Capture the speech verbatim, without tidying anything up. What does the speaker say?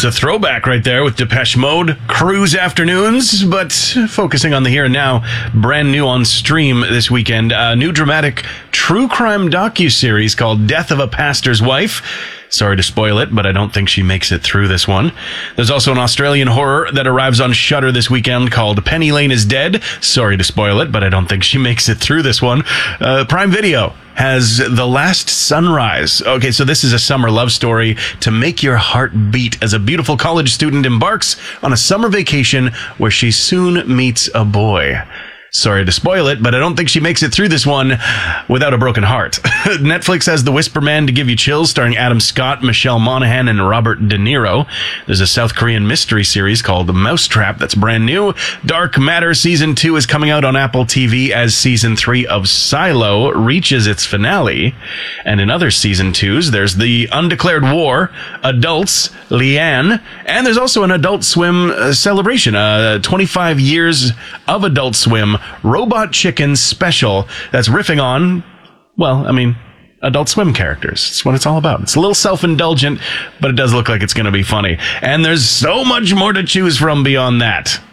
It's a throwback right there with Depeche Mode, Cruise Afternoons, but focusing on the here and now, brand new on stream this weekend, a new dramatic true crime docuseries called Death of a Pastor's Wife. Sorry to spoil it, but I don't think she makes it through this one. There's also an Australian horror that arrives on Shudder this weekend called Penny Lane is Dead. Sorry to spoil it, but I don't think she makes it through this one. Uh, Prime Video has The Last Sunrise. Okay, so this is a summer love story to make your heart beat as a beautiful college student embarks on a summer vacation where she soon meets a boy. Sorry to spoil it, but I don't think she makes it through this one without a broken heart. Netflix has The Whisper Man to give you chills, starring Adam Scott, Michelle Monaghan, and Robert De Niro. There's a South Korean mystery series called The Mousetrap that's brand new. Dark Matter Season two is coming out on Apple T V as Season three of Silo reaches its finale. And in other Season twos, there's The Undeclared War, Adults, Leanne, and there's also an Adult Swim uh, celebration, uh, twenty-five years of Adult Swim Robot Chicken special that's riffing on, well, I mean, Adult Swim characters. It's what it's all about. It's a little self-indulgent, but it does look like it's going to be funny. And there's so much more to choose from beyond that.